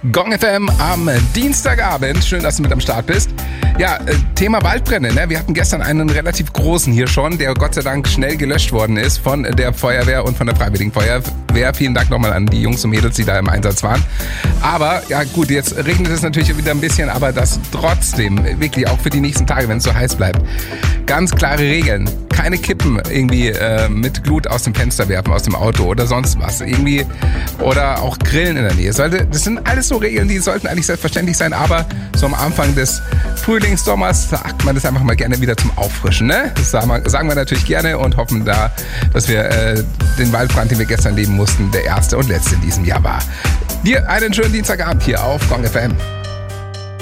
Gong FM am Dienstagabend. Schön, dass du mit am Start bist. Ja, Thema Waldbrände. Ne? Wir hatten gestern einen relativ großen hier schon, der Gott sei Dank schnell gelöscht worden ist von der Feuerwehr und von der Freiwilligen Feuerwehr. Vielen Dank nochmal an die Jungs und Mädels, die da im Einsatz waren. Aber, ja gut, jetzt regnet es natürlich wieder ein bisschen, aber das trotzdem, wirklich auch für die nächsten Tage, wenn es so heiß bleibt. Ganz klare Regeln. Keine Kippen irgendwie mit Glut aus dem Fenster werfen, aus dem Auto oder sonst was. Irgendwie. Oder auch Grillen in der Nähe. Das sind alles so Regeln, die sollten eigentlich selbstverständlich sein, aber so am Anfang des Frühlings, Sommers sagt man das einfach mal gerne wieder zum Auffrischen. Ne? Das sagen wir natürlich gerne und hoffen da, dass wir den Waldbrand, den wir gestern leben mussten, der erste und letzte in diesem Jahr war. Dir einen schönen Dienstagabend hier auf Gong FM.